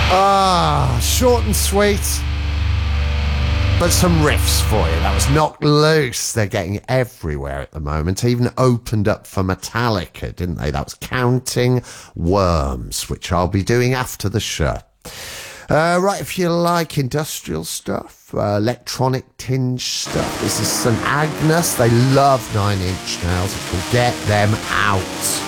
Short and sweet, but some riffs for you. That was Knocked Loose. They're getting everywhere at the moment. Even opened up for Metallica, didn't they? That was Counting Worms, which I'll be doing after the show. Right, if you like industrial stuff, electronic tinge stuff, this is St. Agnes. They love Nine Inch Nails. Get them out.